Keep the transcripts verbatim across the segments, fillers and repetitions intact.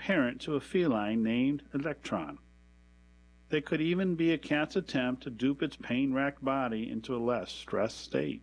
parent to a feline named Electron. They could even be a cat's attempt to dupe its pain-racked body into a less stressed state.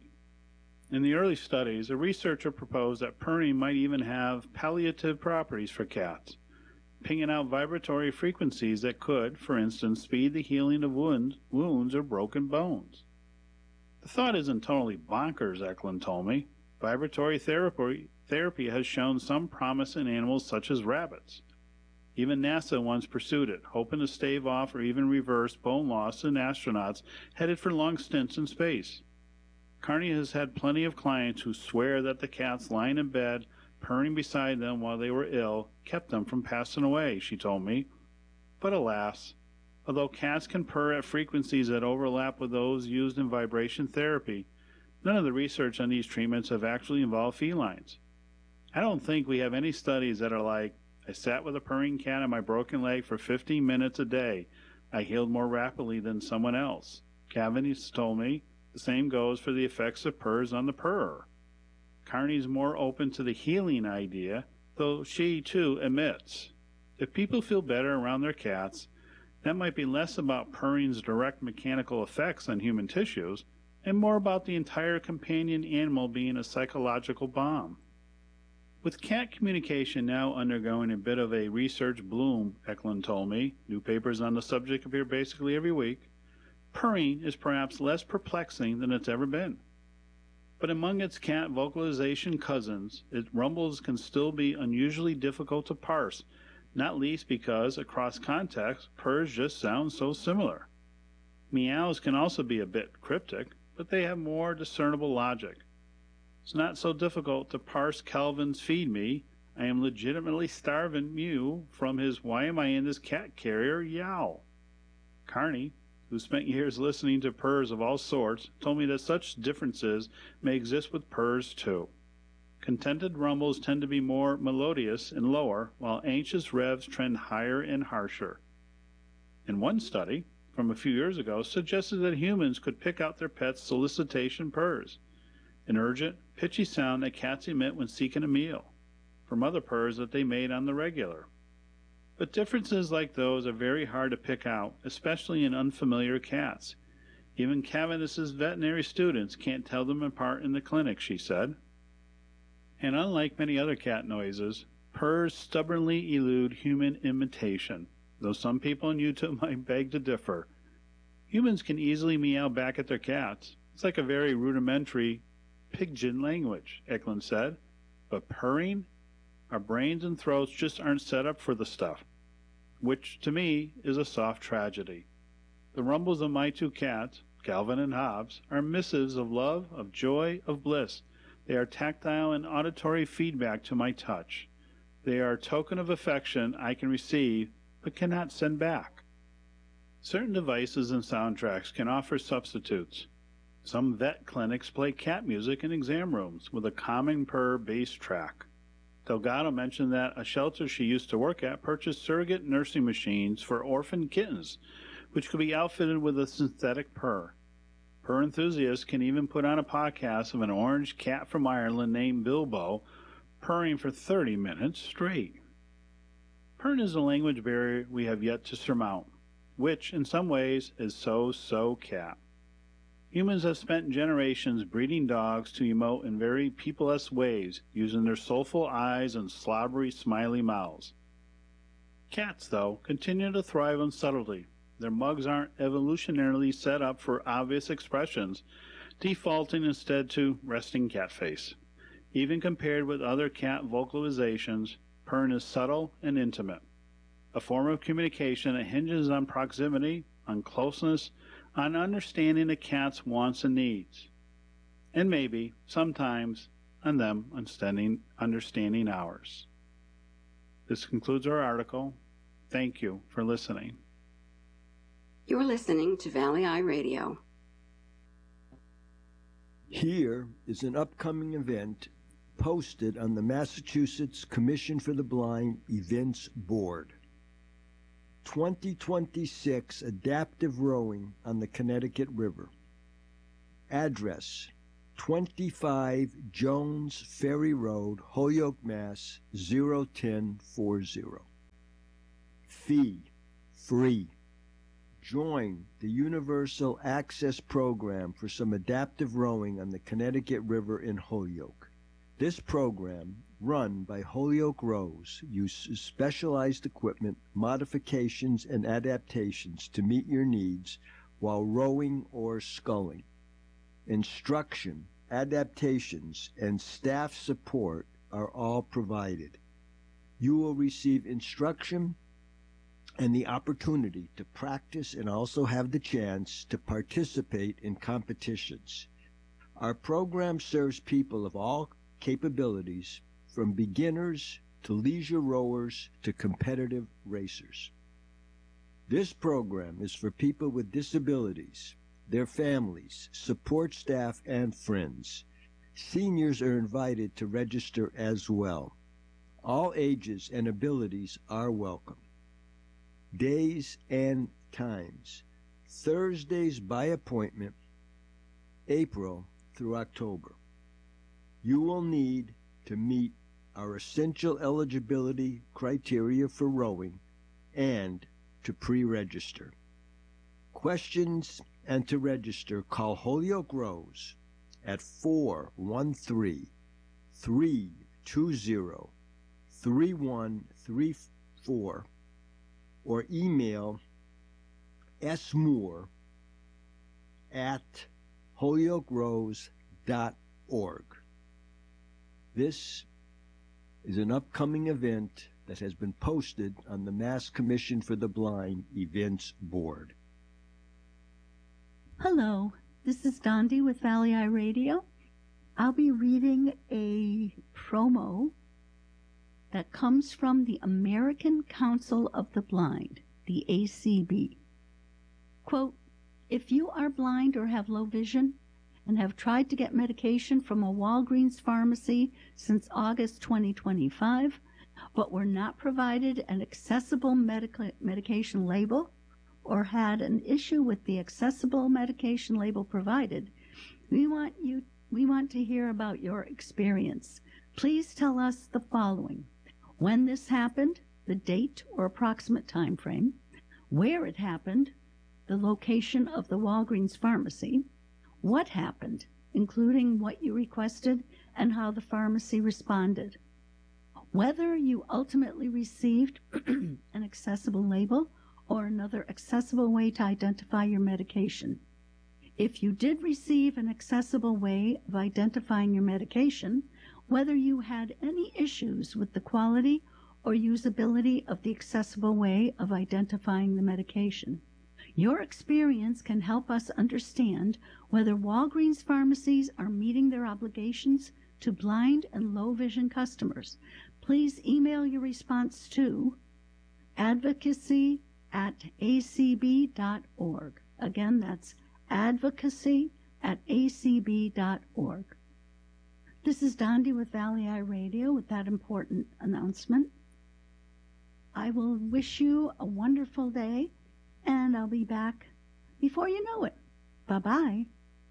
In the early studies, a researcher proposed that purring might even have palliative properties for cats, pinging out vibratory frequencies that could, for instance, speed the healing of wound, wounds or broken bones. The thought isn't totally bonkers, Eklund told me. Vibratory therapy, therapy has shown some promise in animals such as rabbits. Even NASA once pursued it, hoping to stave off or even reverse bone loss in astronauts headed for long stints in space. Carney has had plenty of clients who swear that the cats lying in bed, purring beside them while they were ill, kept them from passing away, she told me. But alas, although cats can purr at frequencies that overlap with those used in vibration therapy, none of the research on these treatments have actually involved felines. I don't think we have any studies that are like, I sat with a purring cat on my broken leg for fifteen minutes a day. I healed more rapidly than someone else. Cavendish told me the same goes for the effects of purrs on the purrer. Carney's more open to the healing idea, though she, too, admits, if people feel better around their cats, that might be less about purring's direct mechanical effects on human tissues and more about the entire companion animal being a psychological bomb. With cat communication now undergoing a bit of a research bloom, Eklund told me, new papers on the subject appear basically every week, purring is perhaps less perplexing than it's ever been. But among its cat vocalization cousins, its rumbles can still be unusually difficult to parse, not least because, across context, purrs just sound so similar. Meows can also be a bit cryptic, but they have more discernible logic. It's not so difficult to parse Calvin's "feed me, I am legitimately starving" mew from his "why am I in this cat carrier" yowl. Carney, who spent years listening to purrs of all sorts, told me that such differences may exist with purrs too. Contented rumbles tend to be more melodious and lower, while anxious revs trend higher and harsher. In one study, from a few years ago, suggested that humans could pick out their pets' solicitation purrs, an urgent, pitchy sound that cats emit when seeking a meal, from other purrs that they made on the regular. But differences like those are very hard to pick out, especially in unfamiliar cats. Even Cavendish's veterinary students can't tell them apart in the clinic, she said. And unlike many other cat noises, purrs stubbornly elude human imitation, though some people on YouTube might beg to differ. Humans can easily meow back at their cats. It's like a very rudimentary pidgin language, Eklund said. But purring? Our brains and throats just aren't set up for the stuff, which, to me, is a soft tragedy. The rumbles of my two cats, Calvin and Hobbs, are missives of love, of joy, of bliss. They are tactile and auditory feedback to my touch. They are a token of affection I can receive, but cannot send back. Certain devices and soundtracks can offer substitutes. Some vet clinics play cat music in exam rooms with a calming purr bass track. Delgado mentioned that a shelter she used to work at purchased surrogate nursing machines for orphan kittens, which could be outfitted with a synthetic purr. Purr enthusiasts can even put on a podcast of an orange cat from Ireland named Bilbo purring for thirty minutes straight. Purring is a language barrier we have yet to surmount, which, in some ways, is so, so cat. Humans have spent generations breeding dogs to emote in very people-esque ways, using their soulful eyes and slobbery, smiley mouths. Cats, though, continue to thrive on subtlety. Their mugs aren't evolutionarily set up for obvious expressions, defaulting instead to resting cat face. Even compared with other cat vocalizations, purring is subtle and intimate, a form of communication that hinges on proximity, on closeness, on understanding the cat's wants and needs, and maybe, sometimes, on them understanding, understanding ours. This concludes our article. Thank you for listening. You're listening to Valley Eye Radio. Here is an upcoming event posted on the Massachusetts Commission for the Blind Events Board. twenty twenty-six Adaptive Rowing on the Connecticut River. Address, twenty-five Jones Ferry Road, Holyoke, Mass. zero ten forty. fee-free. Join the Universal Access Program for some adaptive rowing on the Connecticut River in Holyoke. This program, run by Holyoke Rows, uses specialized equipment, modifications, and adaptations to meet your needs while rowing or sculling. Instruction, adaptations, and staff support are all provided. You will receive instruction and the opportunity to practice and also have the chance to participate in competitions. Our program serves people of all capabilities, from beginners to leisure rowers to competitive racers. This program is for people with disabilities, their families, support staff, and friends. Seniors are invited to register as well. All ages and abilities are welcome. Days and times: Thursdays by appointment, April through October. You will need to meet our essential eligibility criteria for rowing and to pre-register. Questions and to register, call Holyoke Rows at four one three, three two zero, three one three four or email smoore at holyokerows dot org. This is an upcoming event that has been posted on the Mass Commission for the Blind Events Board. Hello, this is Dondi with Valley Eye Radio. I'll be reading a promo that comes from the American Council of the Blind, the A C B. Quote, if you are blind or have low vision and have tried to get medication from a Walgreens pharmacy since August twenty twenty-five, but were not provided an accessible medica- medication label or had an issue with the accessible medication label provided, we want you we want to hear about your experience. Please tell us the following: when this happened, the date or approximate time frame, where it happened, the location of the Walgreens pharmacy, what happened, including what you requested and how the pharmacy responded, whether you ultimately received an accessible label or another accessible way to identify your medication. If you did receive an accessible way of identifying your medication, whether you had any issues with the quality or usability of the accessible way of identifying the medication. Your experience can help us understand whether Walgreens pharmacies are meeting their obligations to blind and low vision customers. Please email your response to advocacy at a c b dot org. Again, that's advocacy at a c b dot org. This is Dondi with Valley Eye Radio with that important announcement. I will wish you a wonderful day, and I'll be back before you know it. Bye-bye.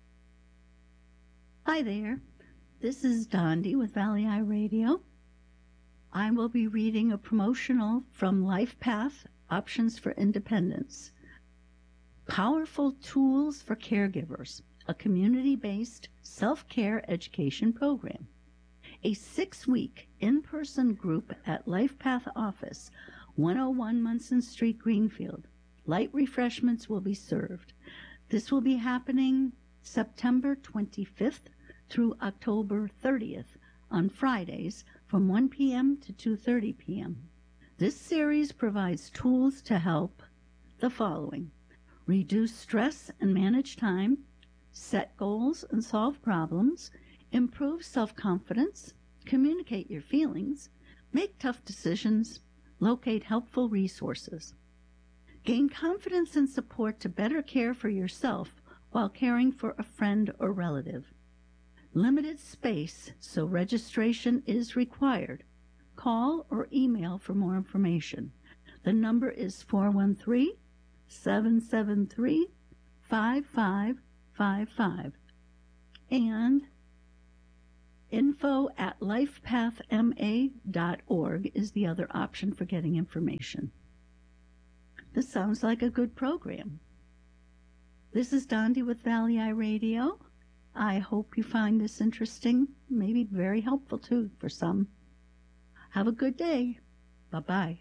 Hi there. This is Dondi with Valley Eye Radio. I will be reading a promotional from LifePath, Options for Independence. Powerful Tools for Caregivers, a community-based self-care education program. A six-week in-person group at LifePath office, one oh one Munson Street, Greenfield. Light refreshments will be served. This will be happening September twenty-fifth through October thirtieth on Fridays from one p.m. to two thirty p.m. This series provides tools to help the following: reduce stress and manage time, set goals and solve problems, improve self-confidence, communicate your feelings, make tough decisions, locate helpful resources. Gain confidence and support to better care for yourself while caring for a friend or relative. Limited space, so registration is required. Call or email for more information. The number is four one three, seven seven three, five five five five. And info at life path m a dot org is the other option for getting information. This sounds like a good program. This is Dondi with Valley Eye Radio. I hope you find this interesting, maybe very helpful too for some. Have a good day. Bye-bye.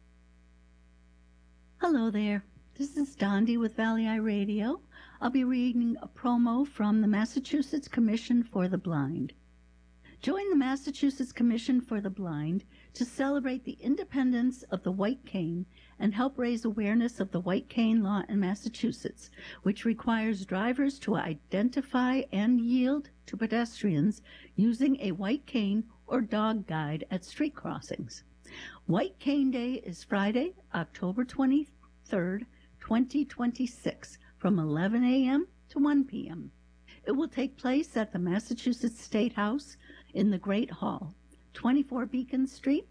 Hello there. This is Dondi with Valley Eye Radio. I'll be reading a promo from the Massachusetts Commission for the Blind. Join the Massachusetts Commission for the Blind to celebrate the independence of the white cane and help raise awareness of the white cane law in Massachusetts, which requires drivers to identify and yield to pedestrians using a white cane or dog guide at street crossings. White Cane Day is Friday, October twenty-third, twenty twenty-six, from eleven a.m. to one p.m. It will take place at the Massachusetts State House in the Great Hall, twenty-four Beacon Street,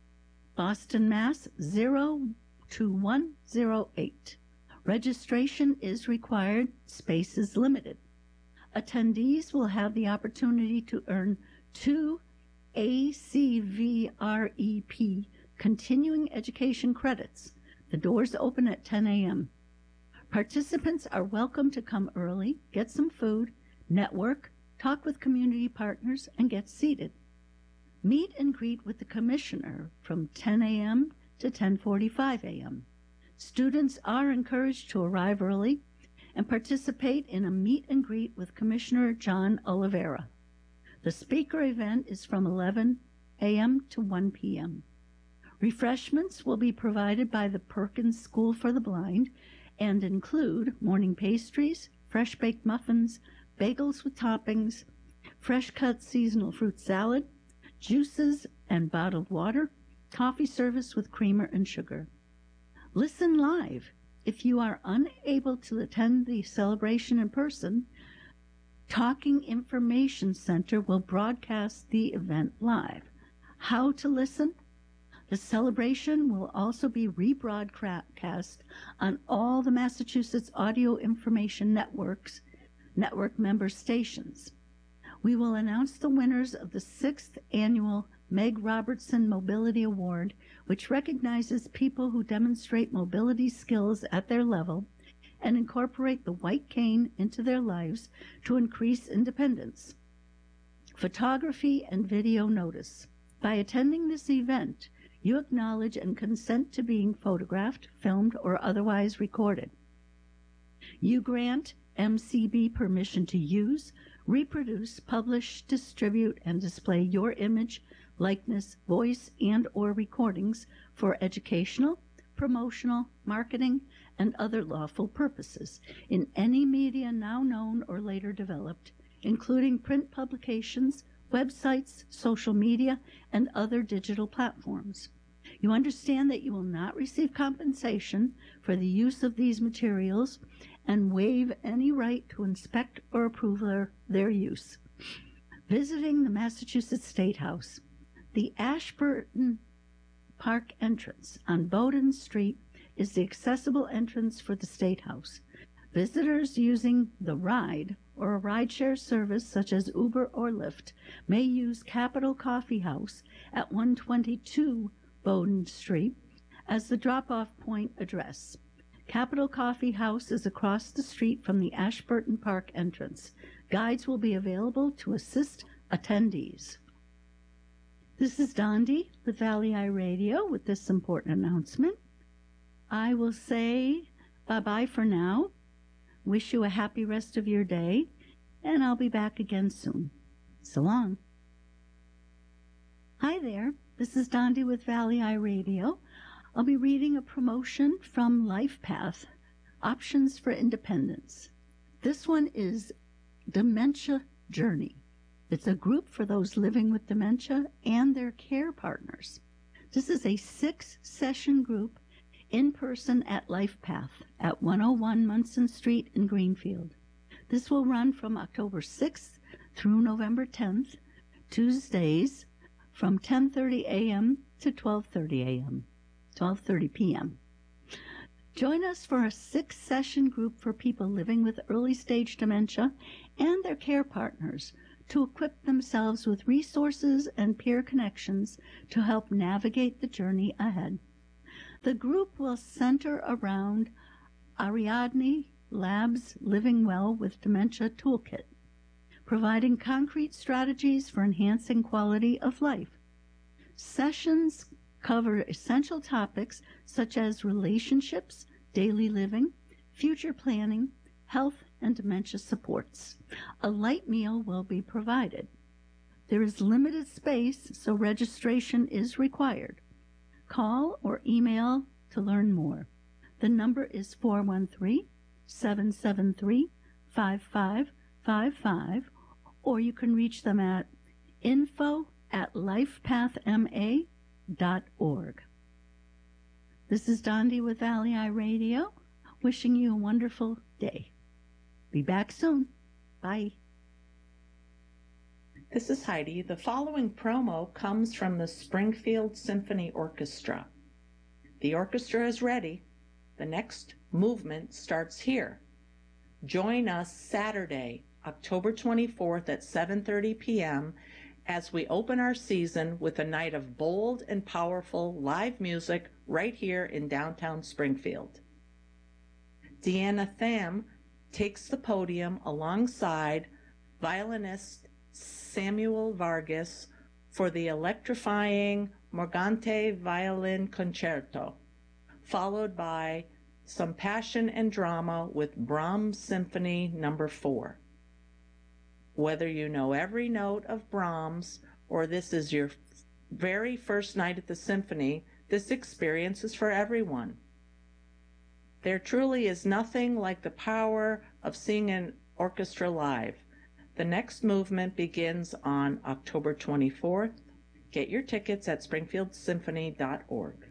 Boston, Mass. zero two one zero eight. Registration is required. Space is limited. Attendees will have the opportunity to earn two A C V R E P continuing education credits. The doors open at ten a.m. Participants are welcome to come early, get some food, network, talk with community partners, and get seated. Meet and greet with the commissioner from ten a.m. to ten forty-five a.m. Students are encouraged to arrive early and participate in a meet and greet with Commissioner John Oliveira. The speaker event is from eleven a.m. to one p.m. Refreshments will be provided by the Perkins School for the Blind and include morning pastries, fresh-baked muffins, bagels with toppings, fresh-cut seasonal fruit salad, juices and bottled water, coffee service with creamer and sugar. Listen live. If you are unable to attend the celebration in person, Talking Information Center will broadcast the event live. How to listen? The celebration will also be rebroadcast on all the Massachusetts Audio Information Networks, network member stations. We will announce the winners of the sixth annual Meg Robertson Mobility Award, which recognizes people who demonstrate mobility skills at their level and incorporate the white cane into their lives to increase independence. Photography and video notice. By attending this event, you acknowledge and consent to being photographed, filmed, or otherwise recorded. You grant M C B permission to use, reproduce, publish, distribute, and display your image, likeness, voice, and or recordings for educational, promotional, marketing, and other lawful purposes in any media now known or later developed, including print publications, websites, social media, and other digital platforms. You understand that you will not receive compensation for the use of these materials and waive any right to inspect or approve their, their use. Visiting the Massachusetts State House. The Ashburton Park entrance on Bowdoin Street is the accessible entrance for the State House. Visitors using the ride or a rideshare service such as Uber or Lyft may use Capital Coffee House at one twenty-two Bowdoin Street as the drop-off point address. Capital Coffee House is across the street from the Ashburton Park entrance. Guides will be available to assist attendees. This is Dondi with Valley Eye Radio with this important announcement. I will say bye-bye for now. Wish you a happy rest of your day, and I'll be back again soon. So long. Hi there, this is Dondi with Valley Eye Radio. I'll be reading a promotion from LifePath, Options for Independence. This one is Dementia Journey. It's a group for those living with dementia and their care partners. This is a six-session group in person at LifePath at one oh one Munson Street in Greenfield. This will run from October sixth through November tenth, Tuesdays from ten thirty a.m. to twelve thirty a.m., twelve thirty p.m. Join us for a six-session group for people living with early-stage dementia and their care partners to equip themselves with resources and peer connections to help navigate the journey ahead. The group will center around Ariadne Labs Living Well with Dementia Toolkit, providing concrete strategies for enhancing quality of life. Sessions cover essential topics such as relationships, daily living, future planning, health, and dementia supports. A light meal will be provided. There is limited space, so registration is required. Call or email to learn more. The number is four one three, seven seven three, five five five five, or you can reach them at info at lifepathma dot org. This is Dondi with Valley Eye Radio, wishing you a wonderful day. Be back soon. Bye. This is Heidi. The following promo comes from the Springfield Symphony Orchestra. The orchestra is ready. The next movement starts here. Join us Saturday, October twenty-fourth at seven thirty p.m. as we open our season with a night of bold and powerful live music right here in downtown Springfield. Deanna Tham takes the podium alongside violinist Samuel Vargas for the electrifying Morgante Violin Concerto, followed by some passion and drama with Brahms Symphony Number four. Whether you know every note of Brahms or this is your very first night at the symphony, this experience is for everyone. There truly is nothing like the power of seeing an orchestra live. The next movement begins on October twenty-fourth. Get your tickets at springfield symphony dot org.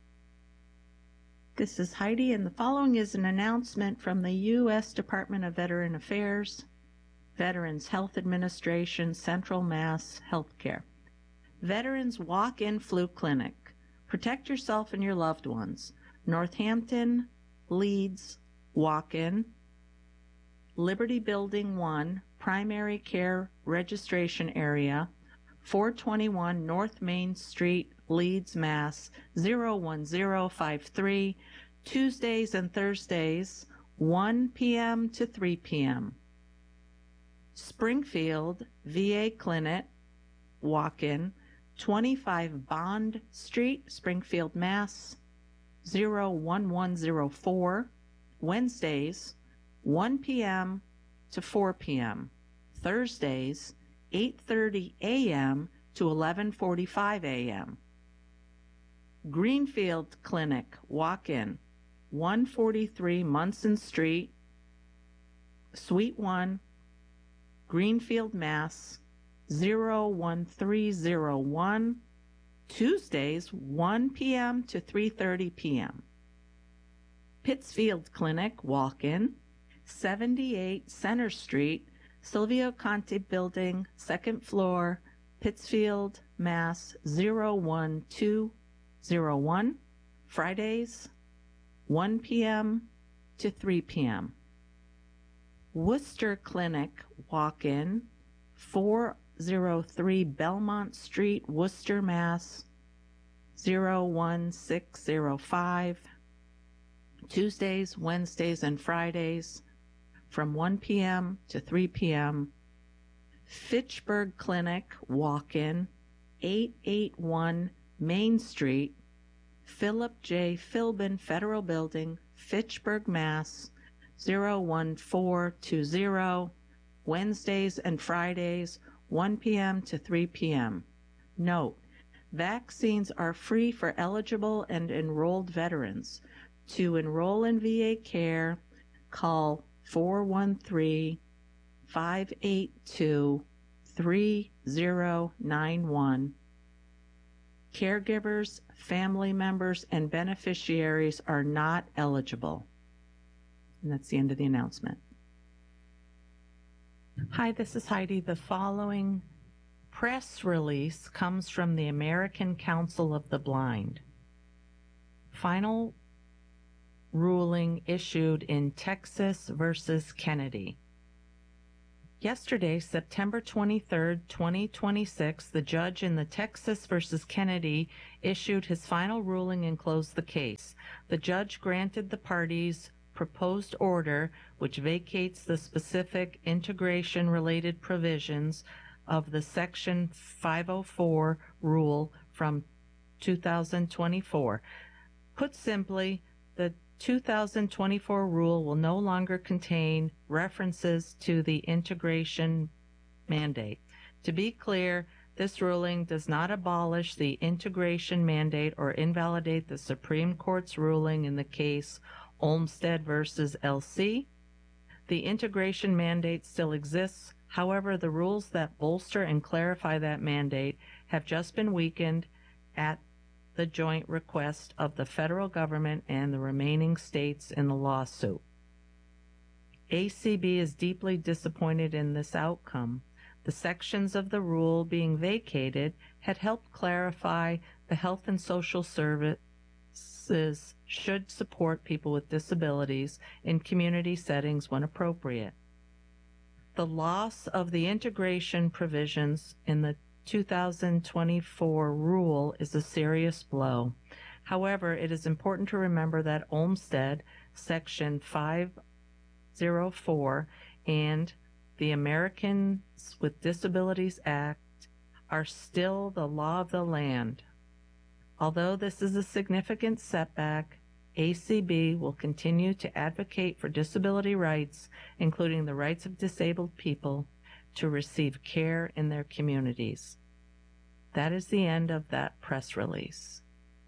This is Heidi, and the following is an announcement from the U S Department of Veteran Affairs, Veterans Health Administration, Central Mass Healthcare. Veterans Walk-In Flu Clinic. Protect yourself and your loved ones. Northampton, Leeds, Walk-In. Liberty Building one, Primary Care Registration Area, four twenty-one North Main Street, Leeds, Mass. zero one zero five three, Tuesdays and Thursdays, one p.m. to three p.m. Springfield V A Clinic, Walk-In, twenty-five Bond Street, Springfield, Mass. zero one one zero four, Wednesdays, one p.m. to four p.m. Thursdays, eight thirty a.m. to eleven forty-five a.m. Greenfield Clinic, Walk-In, one forty-three Munson Street, Suite one, Greenfield, Mass. zero one three zero one, Tuesdays, one p.m. to three thirty p.m. Pittsfield Clinic, Walk-In, seventy-eight Center Street, Silvio Conte Building, second floor, Pittsfield, Mass. zero one two zero one, Fridays, one p.m. to three p.m. Worcester Clinic, Walk-In, four oh three Belmont Street, Worcester, Mass. zero one six zero five. Tuesdays, Wednesdays, and Fridays from one p.m. to three p.m. Fitchburg Clinic, Walk-In, eight eighty-one Main Street, Philip J. Philbin Federal Building, Fitchburg, Mass. zero one four two zero, Wednesdays and Fridays, one p.m. to three p.m. Note, vaccines are free for eligible and enrolled veterans. To enroll in V A care, call four one three, five eight two, three zero nine one. Caregivers, family members, and beneficiaries are not eligible. And that's the end of the announcement. Hi, this is Heidi. The following press release comes from the American Council of the Blind. Final ruling issued in Texas versus Kennedy. Yesterday, September twenty-third, twenty twenty-six, the judge in the Texas versus Kennedy issued his final ruling and closed the case. The judge granted the parties' proposed order, which vacates the specific integration-related provisions of the Section five oh four rule from two thousand twenty-four. Put simply, the two thousand twenty-four rule will no longer contain references to the integration mandate. To be clear, this ruling does not abolish the integration mandate or invalidate the Supreme Court's ruling in the case Olmstead versus L C. The integration mandate still exists. However, the rules that bolster and clarify that mandate have just been weakened at the joint request of the federal government and the remaining states in the lawsuit. A C B is deeply disappointed in this outcome. The sections of the rule being vacated had helped clarify the health and social services should support people with disabilities in community settings when appropriate. The loss of the integration provisions in the two thousand twenty-four rule is a serious blow. However, it is important to remember that Olmstead, Section five oh four, and the Americans with Disabilities Act are still the law of the land. Although this is a significant setback, A C B will continue to advocate for disability rights, including the rights of disabled people to receive care in their communities. That is the end of that press release.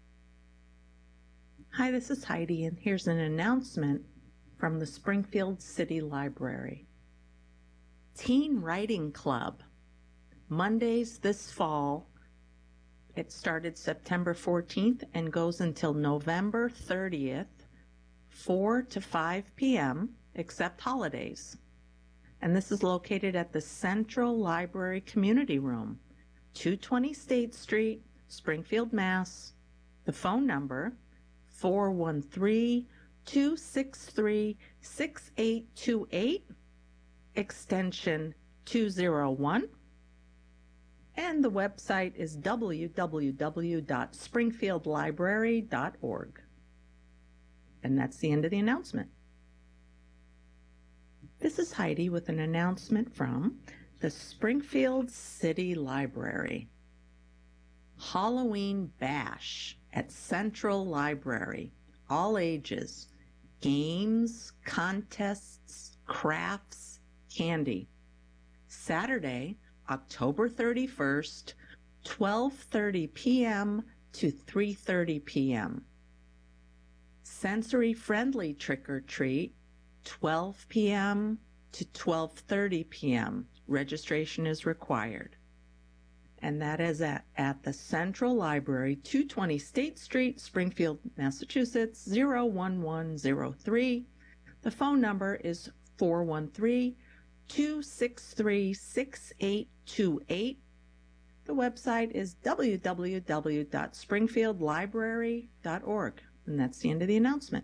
Hi, this is Heidi, and here's an announcement from the Springfield City Library. Teen Writing Club, Mondays this fall. It started September fourteenth and goes until November thirtieth, four to five p m, except holidays. And this is located at the Central Library Community Room, two twenty State Street, Springfield, Mass. The phone number, four one three, two six three, six eight two eight, extension two oh one. And the website is w w w dot springfield library dot org. And that's the end of the announcement. This is Heidi with an announcement from the Springfield City Library. Halloween Bash at Central Library. All ages. Games, contests, crafts, candy. Saturday, October thirty-first, twelve thirty p m to three thirty p m Sensory-friendly trick-or-treat, twelve p m to twelve thirty p m Registration is required. And that is at, at the Central Library, two twenty State Street, Springfield, Massachusetts, zero one one zero three. The phone number is four one three, two six three, six eight two eight. The website is w w w dot springfield library dot org. And that's the end of the announcement.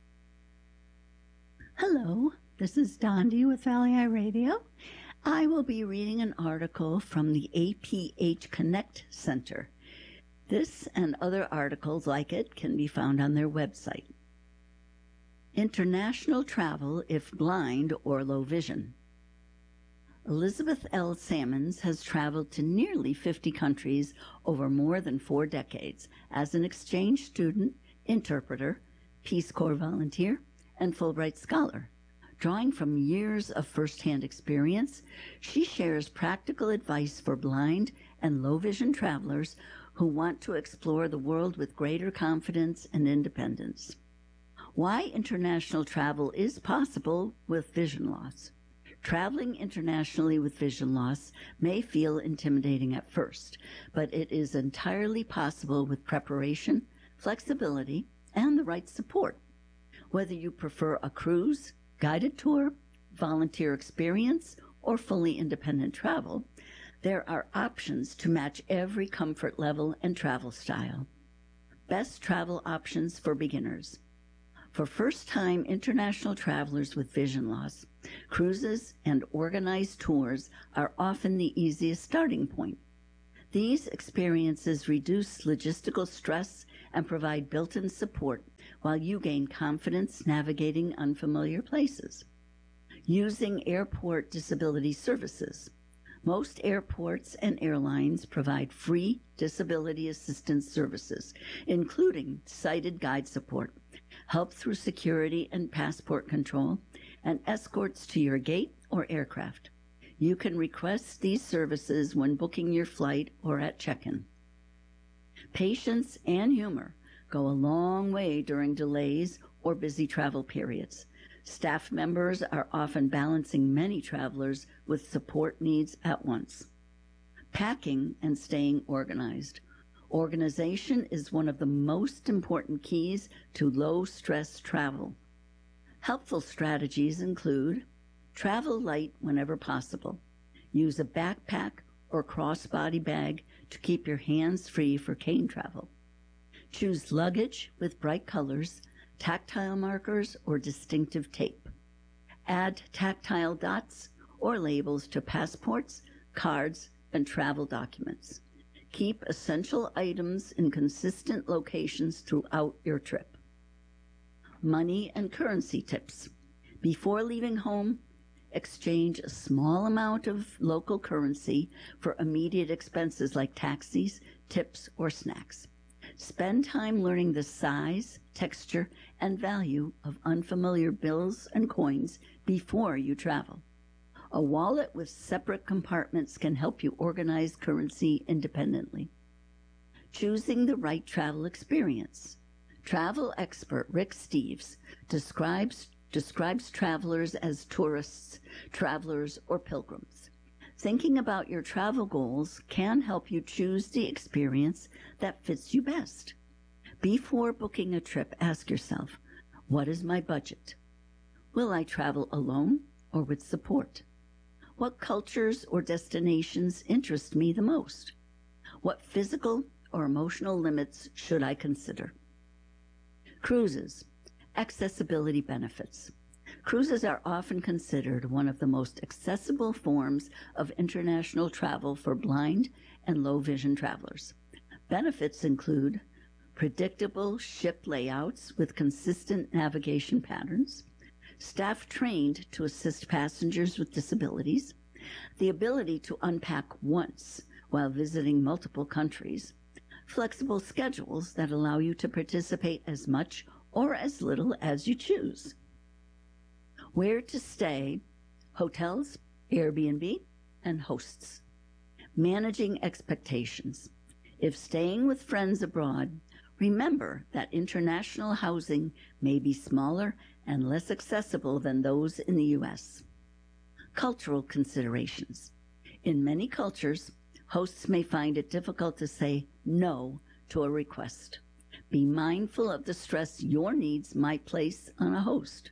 Hello, this is Dondi with Valley Eye Radio. I will be reading an article from the A P H Connect Center. This and other articles like it can be found on their website. International travel if blind or low vision. Elizabeth L. Sammons has traveled to nearly fifty countries over more than four decades as an exchange student, interpreter, Peace Corps volunteer, and Fulbright scholar. Drawing from years of first-hand experience, she shares practical advice for blind and low-vision travelers who want to explore the world with greater confidence and independence. Why international travel is possible with vision loss. Traveling internationally with vision loss may feel intimidating at first, but it is entirely possible with preparation, flexibility, and the right support. Whether you prefer a cruise, guided tour, volunteer experience, or fully independent travel, there are options to match every comfort level and travel style. Best travel options for beginners. For first-time international travelers with vision loss, cruises and organized tours are often the easiest starting point. These experiences reduce logistical stress and provide built-in support while you gain confidence navigating unfamiliar places. Using airport disability services. Most airports and airlines provide free disability assistance services, including sighted guide support, help through security and passport control, and escorts to your gate or aircraft. You can request these services when booking your flight or at check-in. Patience and humor go a long way during delays or busy travel periods. Staff members are often balancing many travelers with support needs at once. Packing and staying organized. Organization is one of the most important keys to low-stress travel. Helpful strategies include travel light whenever possible. Use a backpack or crossbody bag to keep your hands free for cane travel. Choose luggage with bright colors, tactile markers, or distinctive tape. Add tactile dots or labels to passports, cards, and travel documents. Keep essential items in consistent locations throughout your trip. Money and currency tips. Before leaving home, exchange a small amount of local currency for immediate expenses like taxis, tips, or snacks. Spend time learning the size, texture, and value of unfamiliar bills and coins before you travel. A wallet with separate compartments can help you organize currency independently. Choosing the right travel experience. Travel expert Rick Steves describes, describes travelers as tourists, travelers, or pilgrims. Thinking about your travel goals can help you choose the experience that fits you best. Before booking a trip, ask yourself, what is my budget? Will I travel alone or with support? What cultures or destinations interest me the most? What physical or emotional limits should I consider? Cruises. Accessibility benefits. Cruises are often considered one of the most accessible forms of international travel for blind and low-vision travelers. Benefits include predictable ship layouts with consistent navigation patterns, staff trained to assist passengers with disabilities, the ability to unpack once while visiting multiple countries, flexible schedules that allow you to participate as much or as little as you choose. Where to stay, hotels, Airbnb, and hosts. Managing expectations. If staying with friends abroad, remember that international housing may be smaller and less accessible than those in the U S. Cultural considerations. In many cultures, hosts may find it difficult to say no to a request. Be mindful of the stress your needs might place on a host.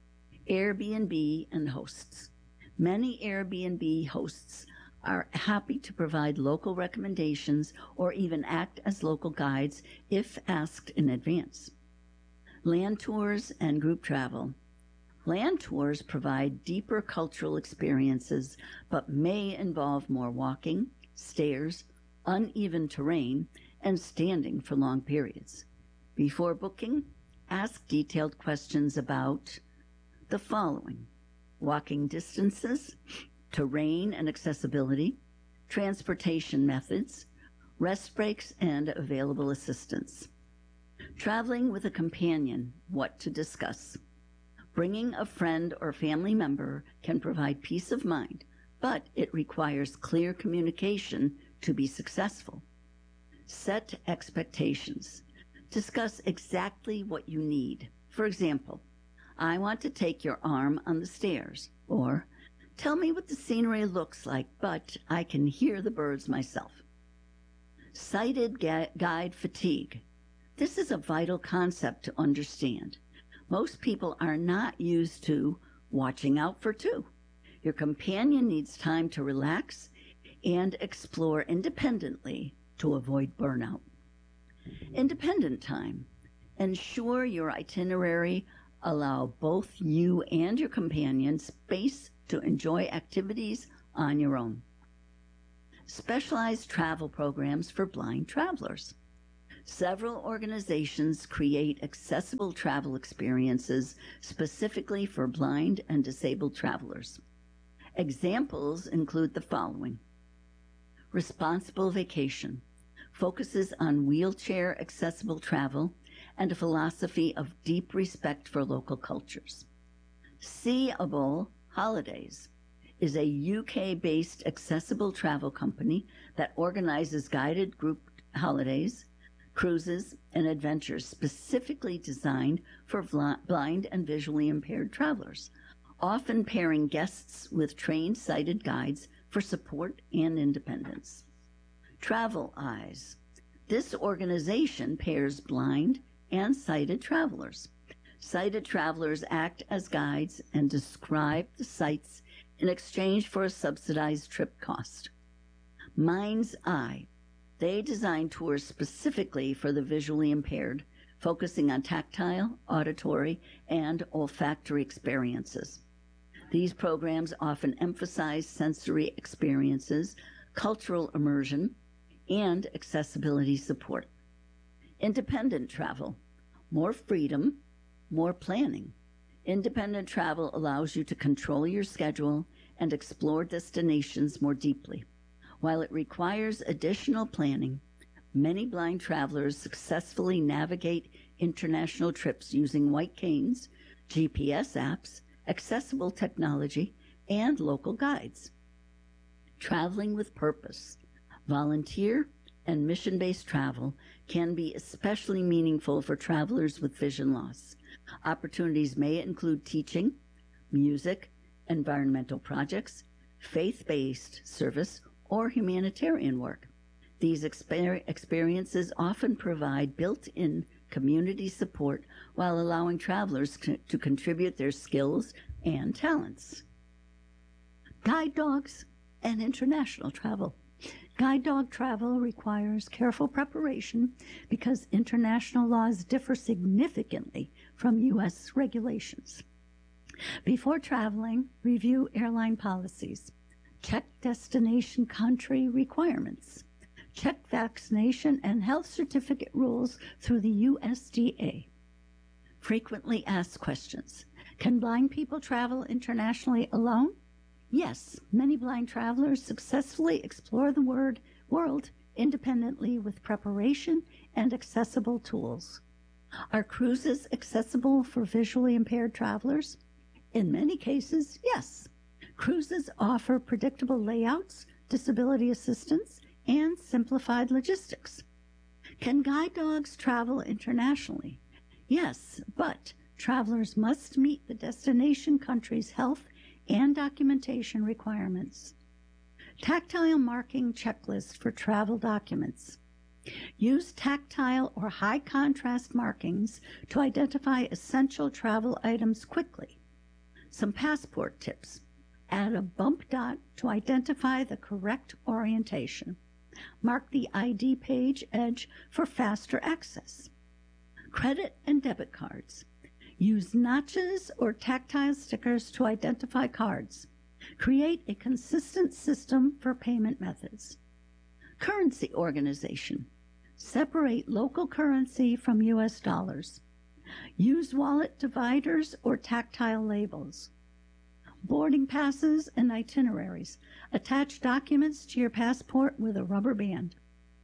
Airbnb and hosts. Many Airbnb hosts are happy to provide local recommendations or even act as local guides if asked in advance. Land tours and group travel. Land tours provide deeper cultural experiences, but may involve more walking, stairs, uneven terrain, and standing for long periods. Before booking, ask detailed questions about the following: walking distances, terrain and accessibility, transportation methods, rest breaks, and available assistance. Traveling with a companion, what to discuss. Bringing a friend or family member can provide peace of mind, but it requires clear communication to be successful. Set expectations. Discuss exactly what you need. For example, I want to take your arm on the stairs, or tell me what the scenery looks like, but I can hear the birds myself. Sighted ga- guide fatigue. This is a vital concept to understand. Most people are not used to watching out for two. Your companion needs time to relax and explore independently to avoid burnout. Independent time. Ensure your itinerary allow both you and your companion space to enjoy activities on your own. Specialized travel programs for blind travelers. Several organizations create accessible travel experiences specifically for blind and disabled travelers. Examples include the following. Responsible Vacation focuses on wheelchair accessible travel and a philosophy of deep respect for local cultures. Seeable Holidays is a U K-based accessible travel company that organizes guided group holidays, cruises, and adventures specifically designed for blind and visually impaired travelers, often pairing guests with trained sighted guides for support and independence. Travel Eyes. This organization pairs blind and sighted travelers. Sighted travelers act as guides and describe the sights in exchange for a subsidized trip cost. Mind's Eye. They design tours specifically for the visually impaired, focusing on tactile, auditory, and olfactory experiences. These programs often emphasize sensory experiences, cultural immersion, and accessibility support. Independent travel. More freedom, more planning. Independent travel allows you to control your schedule and explore destinations more deeply. While it requires additional planning, many blind travelers successfully navigate international trips using white canes, G P S apps, accessible technology, and local guides. Traveling with purpose. Volunteer and mission-based travel can be especially meaningful for travelers with vision loss. Opportunities may include teaching, music, environmental projects, faith-based service, or humanitarian work. These exper- experiences often provide built-in community support while allowing travelers co- to contribute their skills and talents. Guide dogs and international travel. Guide dog travel requires careful preparation because international laws differ significantly from U S regulations. Before traveling, review airline policies. Check destination country requirements. Check vaccination and health certificate rules through the U S D A. Frequently asked questions. Can blind people travel internationally alone? Yes, many blind travelers successfully explore the word, world independently with preparation and accessible tools. Are cruises accessible for visually impaired travelers? In many cases, yes. Cruises offer predictable layouts, disability assistance, and simplified logistics. Can guide dogs travel internationally? Yes, but travelers must meet the destination country's health and documentation requirements. Tactile marking checklist for travel documents. Use tactile or high contrast markings to identify essential travel items quickly. Some passport tips. Add a bump dot to identify the correct orientation. Mark the I D page edge for faster access. Credit and debit cards. Use notches or tactile stickers to identify cards. Create a consistent system for payment methods. Currency organization. Separate local currency from U S dollars. Use wallet dividers or tactile labels. Boarding passes and itineraries. Attach documents to your passport with a rubber band.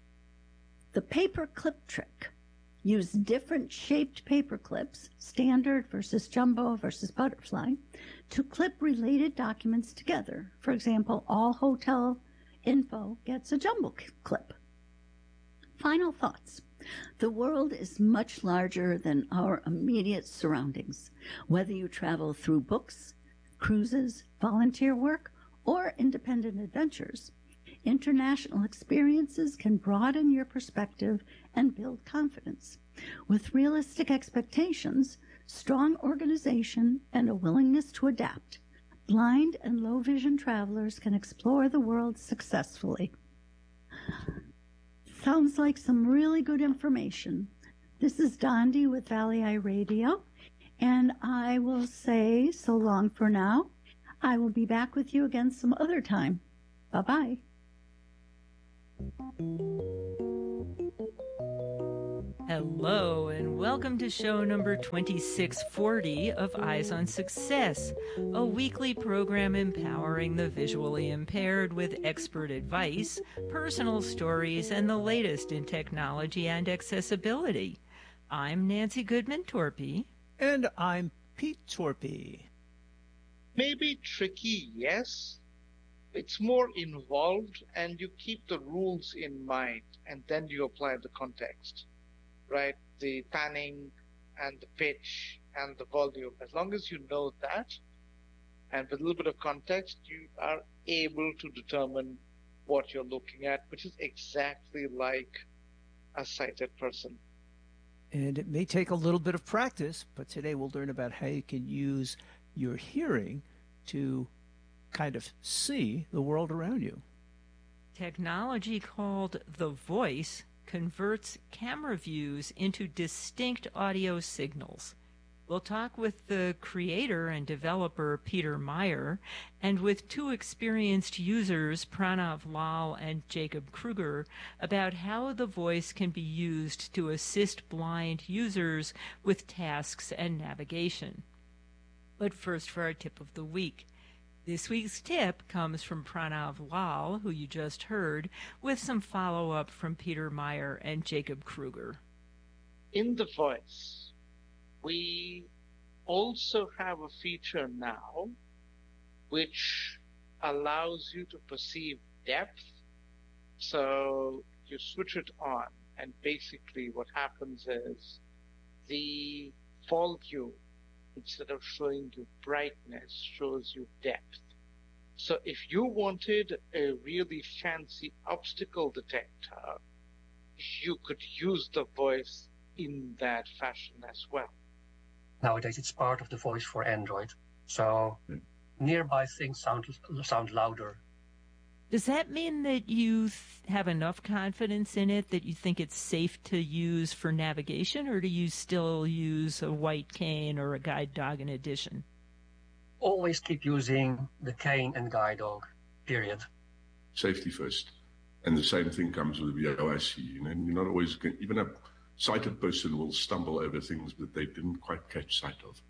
The paper clip trick. Use different shaped paper clips, standard versus jumbo versus butterfly, to clip related documents together. For example, all hotel info gets a jumbo clip. Final thoughts. The world is much larger than our immediate surroundings. Whether you travel through books, cruises, volunteer work, or independent adventures, international experiences can broaden your perspective and build confidence. With realistic expectations, strong organization, and a willingness to adapt, blind and low vision travelers can explore the world successfully. Sounds like some really good information. This is Dondi with Valley Eye Radio, and I will say so long for now. I will be back with you again some other time. Bye-bye. Hello, and welcome to show number twenty-six forty of Eyes on Success, a weekly program empowering the visually impaired with expert advice, personal stories, and the latest in technology and accessibility. I'm Nancy Goodman-Torpy. And I'm Pete Torpy. Maybe tricky, yes. It's more involved, and you keep the rules in mind, and then you apply the context, right? The panning and the pitch and the volume. As long as you know that, and with a little bit of context, you are able to determine what you're looking at, which is exactly like a sighted person. And it may take a little bit of practice, but today we'll learn about how you can use your hearing to kind of see the world around you. Technology called The Voice converts camera views into distinct audio signals. We'll talk with the creator and developer Peter Meyer and with two experienced users, Pranav Lal and Jacob Kruger, about how the voice can be used to assist blind users with tasks and navigation. But first for our tip of the week. This week's tip comes from Pranav Lal, who you just heard, with some follow-up from Peter Meyer and Jacob Kruger. In The Voice, we also have a feature now which allows you to perceive depth. So you switch it on, and basically what happens is the volume, instead of showing you brightness, shows you depth. So if you wanted a really fancy obstacle detector, you could use The Voice in that fashion as well. Nowadays, it's part of the voice for Android, so mm. nearby things sound sound louder. Does that mean that you th- have enough confidence in it that you think it's safe to use for navigation, or do you still use a white cane or a guide dog in addition? Always keep using the cane and guide dog, period. Safety first. And the same thing comes with the V O I C. You know, you're not always, even a sighted person will stumble over things that they didn't quite catch sight of.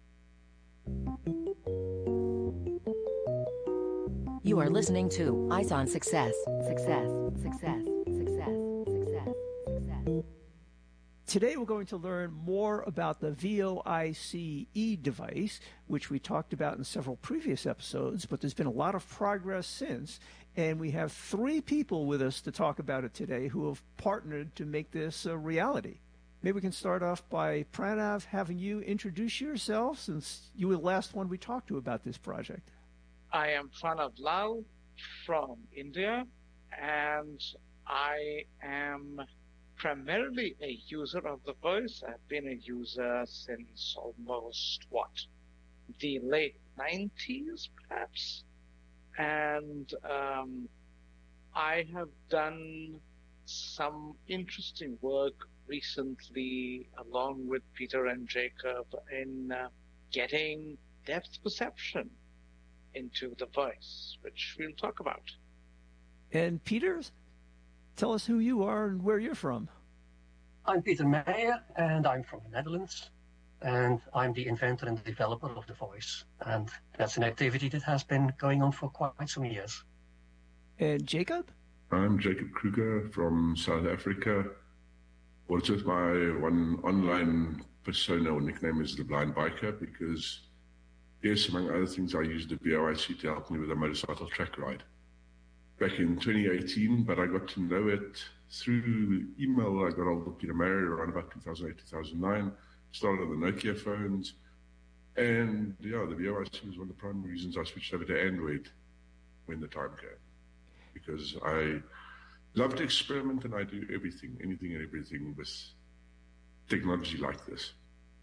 You are listening to Eyes on Success. Success, success, success, success, success. Today we're going to learn more about the V O I C E device, which we talked about in several previous episodes, but there's been a lot of progress since, and we have three people with us to talk about it today who have partnered to make this a reality. Maybe we can start off by Pranav having you introduce yourself, since you were the last one we talked to about this project. I am Pranav Lal from India, and I am primarily a user of The Voice. I've been a user since almost, what, the late nineties, perhaps? And um, I have done some interesting work recently, along with Peter and Jacob, in uh, getting depth perception into The Voice, which we'll talk about. And Peter, tell us who you are and where you're from. I'm Peter Meyer, and I'm from the Netherlands, and I'm the inventor and developer of The Voice, and that's an activity that has been going on for quite some years. And Jacob? I'm Jacob Kruger from South Africa. Well, just my one online persona or nickname is the Blind Biker, because yes, among other things, I used the V O I C to help me with a motorcycle track ride back in twenty eighteen, but I got to know it through email. I got hold of Peter Meyer around about two thousand eight, two thousand nine, started on the Nokia phones, and yeah, the V O I C was one of the primary reasons I switched over to Android when the time came, because I love to experiment, and I do everything, anything and everything with technology like this.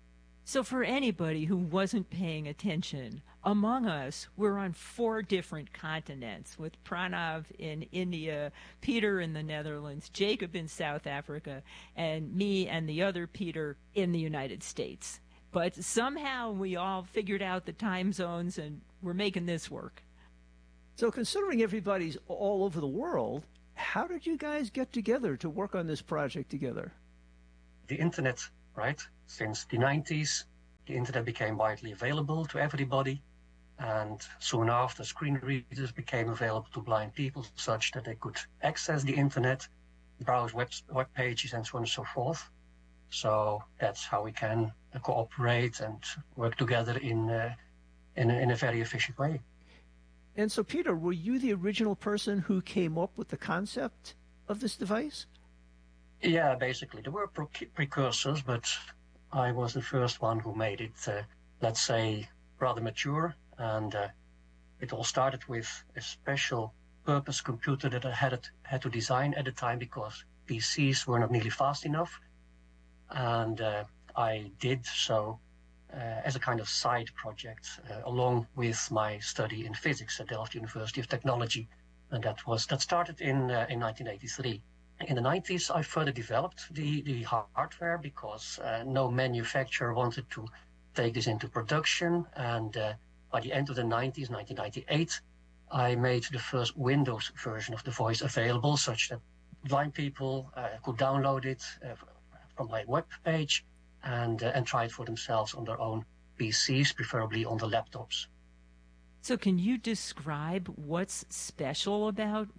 So for anybody who wasn't paying attention, among us, we're on four different continents, with Pranav in India, Peter in the Netherlands, Jacob in South Africa, and me and the other Peter in the United States. But somehow we all figured out the time zones, and we're making this work. So considering everybody's all over the world, how did you guys get together to work on this project together? The internet, right? Since the nineties, the internet became widely available to everybody. And soon after, screen readers became available to blind people such that they could access the internet, browse web, web pages, and so on and so forth. So that's how we can uh, cooperate and work together in, uh, in, a, in a very efficient way. And so, Peter, were you the original person who came up with the concept of this device? Yeah, basically. There were pre- precursors, but I was the first one who made it, uh, let's say, rather mature. And uh, it all started with a special purpose computer that I had, had to design at the time because P Cs were not nearly fast enough. And uh, I did so uh, as a kind of side project, uh, along with my study in physics at Delft University of Technology. And that was that started in, uh, in nineteen eighty-three. In the nineties, I further developed the, the hardware because uh, no manufacturer wanted to take this into production. And uh, by the end of the nineties, nineteen ninety-eight, I made the first Windows version of the voice available such that blind people uh, could download it uh, from my web page and, uh, and try it for themselves on their own P Cs, preferably on the laptops. So can you describe what's special about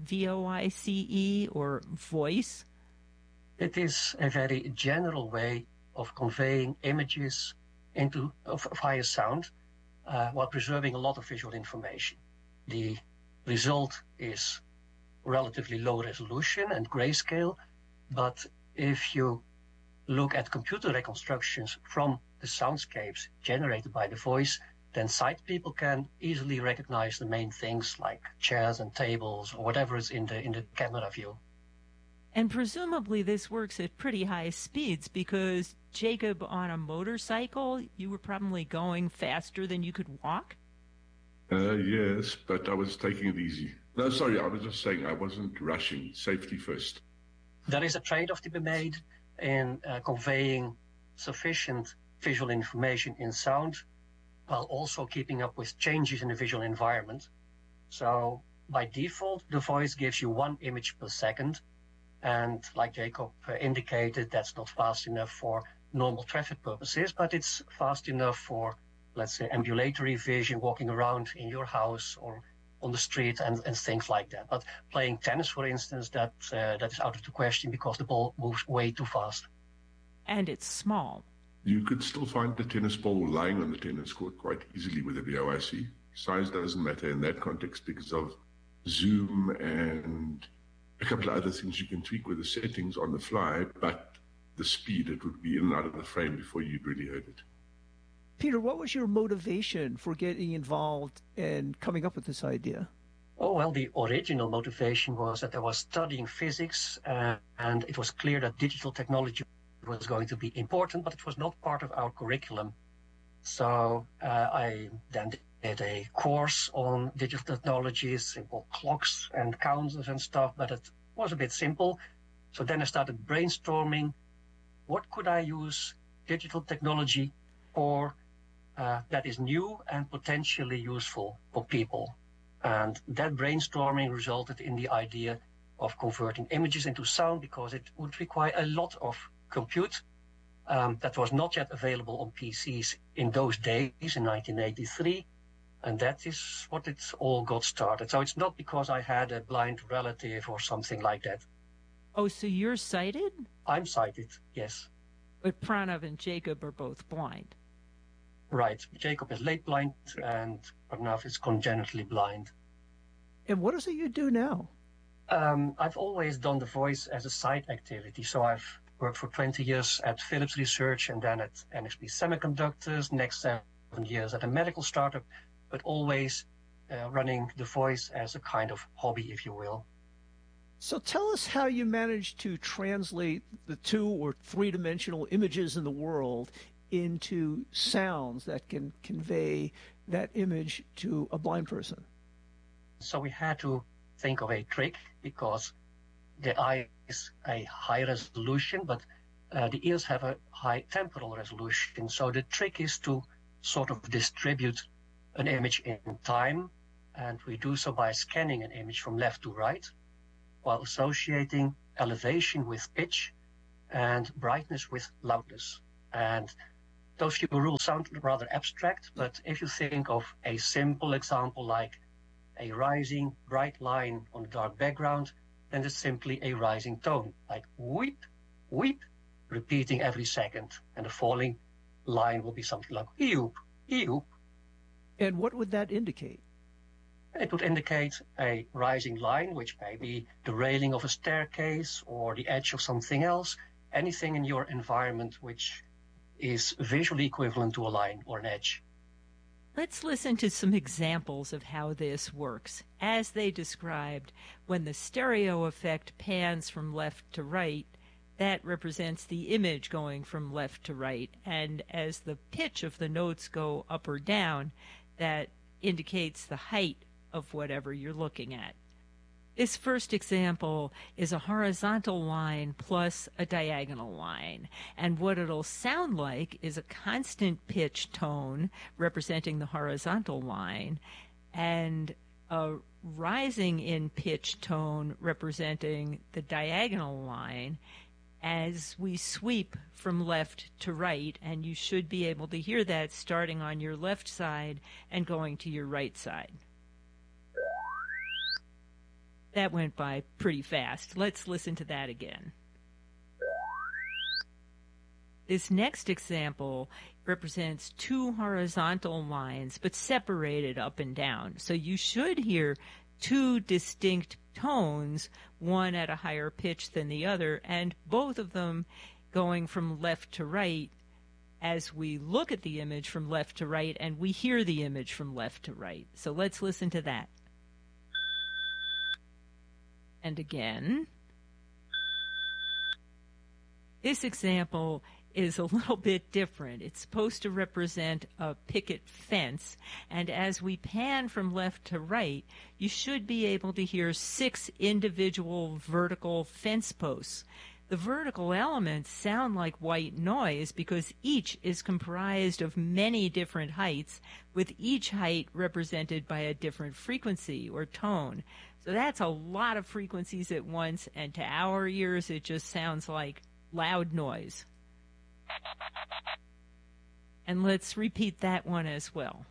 VOICE or voice? It is a very general way of conveying images into of, via sound uh, while preserving a lot of visual information. The result is relatively low resolution and grayscale, but if you look at computer reconstructions from the soundscapes generated by the voice, then sight people can easily recognize the main things like chairs and tables or whatever is in the in the camera view. And presumably this works at pretty high speeds because, Jacob, on a motorcycle, you were probably going faster than you could walk? Uh, yes, but I was taking it easy. No, sorry, I was just saying I wasn't rushing. Safety first. There is a trade-off to be made in uh, conveying sufficient visual information in sound while also keeping up with changes in the visual environment. So by default, the voice gives you one image per second. And like Jacob uh, indicated, that's not fast enough for normal traffic purposes, but it's fast enough for, let's say, ambulatory vision, walking around in your house or on the street and, and things like that. But playing tennis, for instance, that uh, that is out of the question because the ball moves way too fast. And it's small. You could still find the tennis ball lying on the tennis court quite easily with a VOIC. Size doesn't matter in that context because of zoom and a couple of other things you can tweak with the settings on the fly, but the speed, it would be in and out of the frame before you'd really heard it. Peter, what was your motivation for getting involved and coming up with this idea? Oh, well, the original motivation was that I was studying physics uh, and it was clear that digital technology was going to be important, but it was not part of our curriculum. So uh, I then did a course on digital technologies, simple clocks and counters and stuff, but it was a bit simple. So then I started brainstorming, what could I use digital technology for uh, that is new and potentially useful for people. And that brainstorming resulted in the idea of converting images into sound because it would require a lot of compute um, that was not yet available on P Cs in those days in nineteen eighty-three. And that is what it all got started. So it's not because I had a blind relative or something like that. Oh, so you're sighted? I'm sighted, yes. But Pranav and Jacob are both blind. Right. Jacob is late blind and Pranav is congenitally blind. And what is it you do now? Um, I've always done the voice as a side activity. So I've worked for twenty years at Philips Research and then at N X P Semiconductors, next seven years at a medical startup, but always uh, running the voice as a kind of hobby, if you will. So tell us how you managed to translate the two or three-dimensional images in the world into sounds that can convey that image to a blind person? So we had to think of a trick, because the eye is a high resolution, but uh, the ears have a high temporal resolution. So the trick is to sort of distribute an image in time, and we do so by scanning an image from left to right, while associating elevation with pitch and brightness with loudness. And those few rules sound rather abstract, but if you think of a simple example like a rising bright line on a dark background, then it's simply a rising tone, like weep, weep, repeating every second. And the falling line will be something like eoop, eoop. And what would that indicate? It would indicate a rising line, which may be the railing of a staircase or the edge of something else, anything in your environment which is visually equivalent to a line or an edge. Let's listen to some examples of how this works. As they described, when the stereo effect pans from left to right, that represents the image going from left to right. And as the pitch of the notes go up or down, that indicates the height of whatever you're looking at. This first example is a horizontal line plus a diagonal line, and what it'll sound like is a constant pitch tone representing the horizontal line and a rising in pitch tone representing the diagonal line as we sweep from left to right, and you should be able to hear that starting on your left side and going to your right side. That went by pretty fast. Let's listen to that again. This next example represents two horizontal lines, but separated up and down. So you should hear two distinct tones, one at a higher pitch than the other, and both of them going from left to right as we look at the image from left to right and we hear the image from left to right. So let's listen to that. And again. This example is a little bit different. It's supposed to represent a picket fence, and as we pan from left to right, you should be able to hear six individual vertical fence posts. The vertical elements sound like white noise because each is comprised of many different heights, with each height represented by a different frequency or tone. So that's a lot of frequencies at once, and to our ears it just sounds like loud noise. And let's repeat that one as well.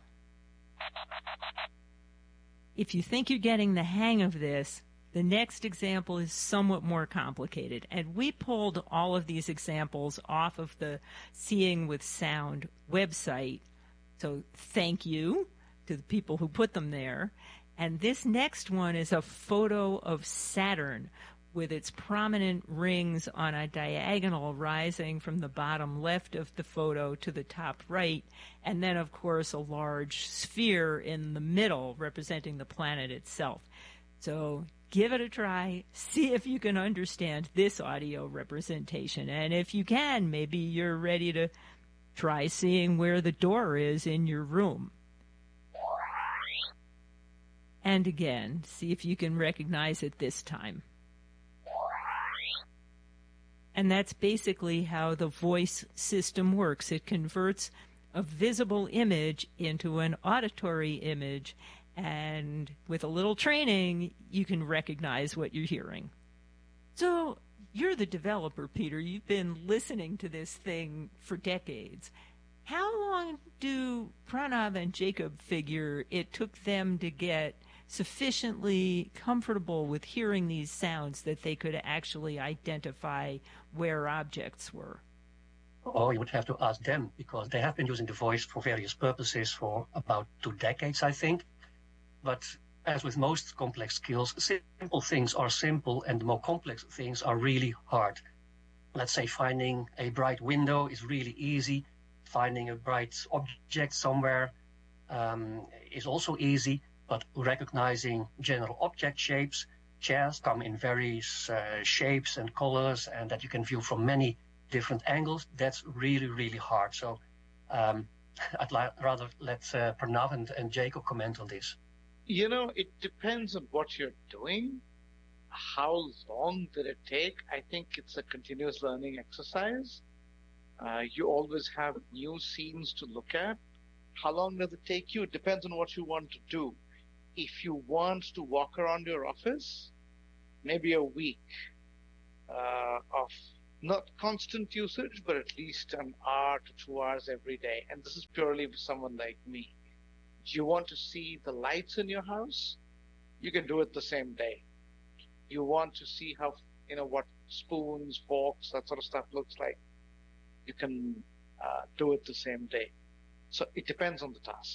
If you think you're getting the hang of this, the next example is somewhat more complicated, and we pulled all of these examples off of the Seeing with Sound website, so thank you to the people who put them there. And this next one is a photo of Saturn with its prominent rings on a diagonal rising from the bottom left of the photo to the top right, and then, of course, a large sphere in the middle representing the planet itself. So give it a try. See if you can understand this audio representation. And if you can, maybe you're ready to try seeing where the door is in your room. And again, see if you can recognize it this time. And that's basically how the voice system works. It converts a visible image into an auditory image, and with a little training, you can recognize what you're hearing. So you're the developer, Peter. You've been listening to this thing for decades. How long do Pranav and Jacob figure it took them to get sufficiently comfortable with hearing these sounds that they could actually identify where objects were? Oh, you would have to ask them, because they have been using the voice for various purposes for about two decades, I think. But as with most complex skills, simple things are simple and the more complex things are really hard. Let's say finding a bright window is really easy. Finding a bright object somewhere um, is also easy. But recognizing general object shapes, chairs come in various uh, shapes and colors, and that you can view from many different angles, that's really, really hard. So Um, I'd li- rather let uh, Pranav and, and Jacob comment on this. You know, it depends on what you're doing. How long did it take? I think it's a continuous learning exercise. Uh, you always have new scenes to look at. How long does it take you? It depends on what you want to do. If you want to walk around your office, maybe a week uh, of not constant usage, but at least an hour to two hours every day. And this is purely for someone like me. Do you want to see the lights in your house? You can do it the same day. You want to see how, you know, what spoons, forks, that sort of stuff looks like? You can uh, do it the same day. So it depends on the task.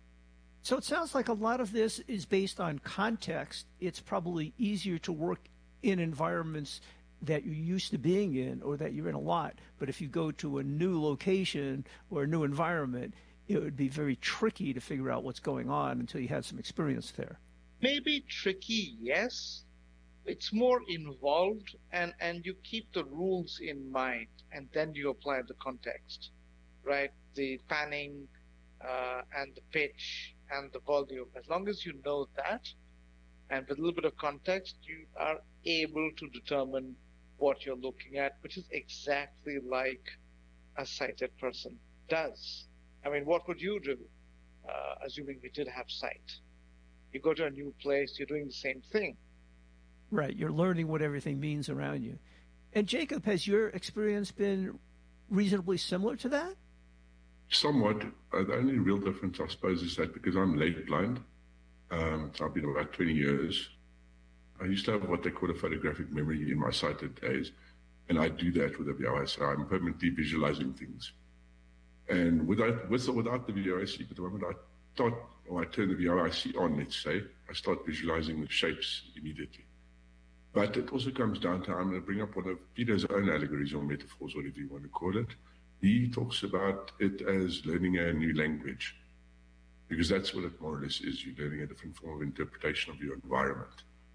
So it sounds like a lot of this is based on context. It's probably easier to work in environments that you're used to being in or that you're in a lot. But if you go to a new location or a new environment, it would be very tricky to figure out what's going on until you had some experience there. Maybe tricky, yes. It's more involved, and, and you keep the rules in mind, and then you apply the context, right? The panning uh, and the pitch and the volume. As long as you know that, and with a little bit of context, you are able to determine what you're looking at, which is exactly like a sighted person does. I mean, what would you do, uh, assuming we did have sight? You go to a new place, you're doing the same thing. Right, you're learning what everything means around you. And Jacob, has your experience been reasonably similar to that? Somewhat. Uh, the only real difference, I suppose, is that because I'm late blind, um, I've been about twenty years, I used to have what they call a photographic memory in my sighted days, and I do that with a V O I C. I'm permanently visualizing things. And without, with or without the V O I C, but the moment I start, or I turn the V O I C on, let's say, I start visualizing the shapes immediately. But it also comes down to, I'm going to bring up one of Peter's own allegories or metaphors, whatever you want to call it. He talks about it as learning a new language, because that's what it more or less is. You're learning a different form of interpretation of your environment.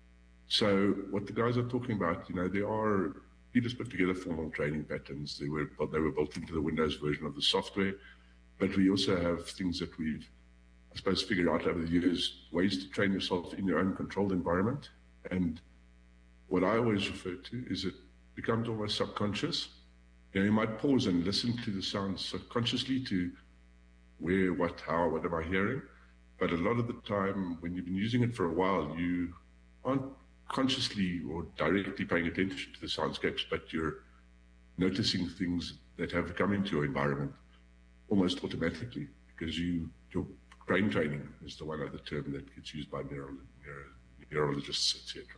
So what the guys are talking about, you know, there are, Peter's put together formal training patterns. They were, they were built into the Windows version of the software, but we also have things that we've, I suppose, figured out over the years, ways to train yourself in your own controlled environment. And what I always refer to is it becomes almost subconscious. You know, you might pause and listen to the sounds subconsciously to where, what, how, what am I hearing? But a lot of the time, when you've been using it for a while, you aren't consciously or directly paying attention to the soundscapes, but you're noticing things that have come into your environment almost automatically, because you, your brain training is the one other term that gets used by neuro, neuro, neurologists, et cetera.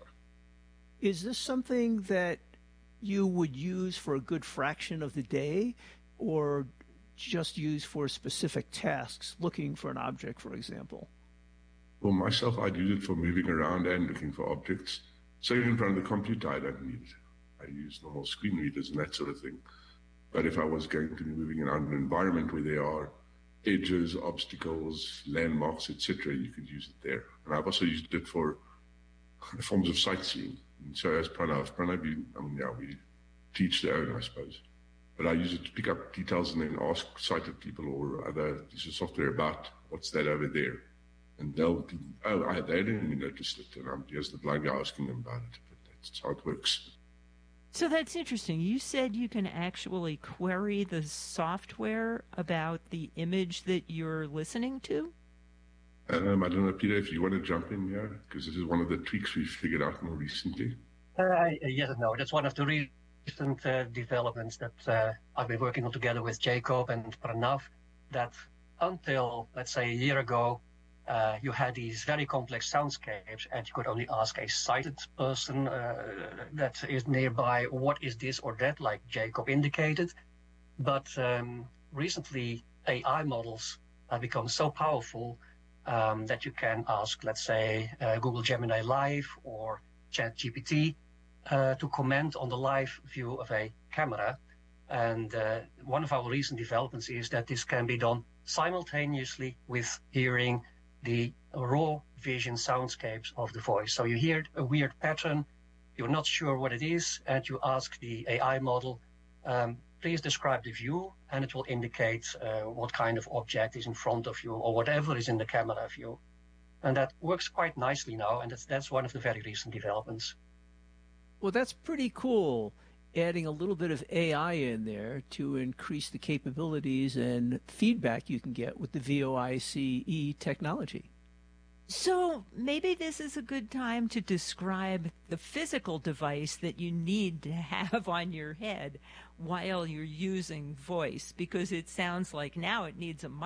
Is this something that you would use for a good fraction of the day, or just use for specific tasks, looking for an object, for example? For myself, I'd use it for moving around and looking for objects. So in front of the computer, I don't need it. I use normal screen readers and that sort of thing. But if I was going to be moving around an environment where there are edges, obstacles, landmarks, et cetera, you could use it there. And I've also used it for forms of sightseeing. And so as Pranav, Pranav, you, I mean, yeah, we teach their own, I suppose. But I use it to pick up details and then ask sighted people or other pieces of software about what's that over there. And they'll be, oh, I, they didn't even notice it. And I'm just the blind guy asking them about it. But that's how it works. So that's interesting. You said you can actually query the software about the image that you're listening to? Um, I don't know, Peter, if you want to jump in here, because this is one of the tweaks we've figured out more recently. Uh, yes and no. That's one of the recent uh, developments that uh, I've been working on together with Jacob and Pranav, that until, let's say, a year ago, uh, you had these very complex soundscapes and you could only ask a sighted person uh, that is nearby, what is this or that, like Jacob indicated. But um, recently, A I models have become so powerful Um, that you can ask, let's say, uh, Google Gemini Live or ChatGPT uh, to comment on the live view of a camera. And uh, one of our recent developments is that this can be done simultaneously with hearing the raw vision soundscapes of the voice. So you hear a weird pattern, you're not sure what it is, and you ask the A I model, um, please describe the view and it will indicate uh, what kind of object is in front of you or whatever is in the camera view. And that works quite nicely now, and that's, that's one of the very recent developments. Well, that's pretty cool, adding a little bit of A I in there to increase the capabilities and feedback you can get with the VOICE technology. So maybe this is a good time to describe the physical device that you need to have on your head while you're using voice, because it sounds like now it needs a